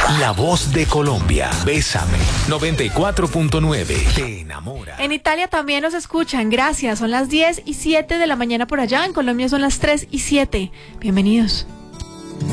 La voz de Colombia. Bésame. 94.9. Te enamora. En Italia también nos escuchan. Gracias. Son las 10:07 de la mañana por allá. En Colombia son las 3:07. Bienvenidos.